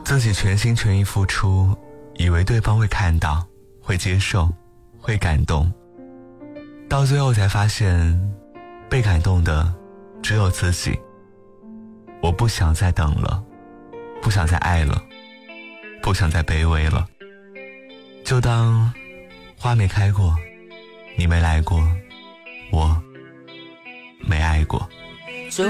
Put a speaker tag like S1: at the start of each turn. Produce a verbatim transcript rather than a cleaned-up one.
S1: 自己全心全意付出，以为对方会看到，会接受，会感动，到最后才发现被感动的只有自己。我不想再等了，不想再爱了，不想再卑微了，就当花没开过，你没来过，我没爱过。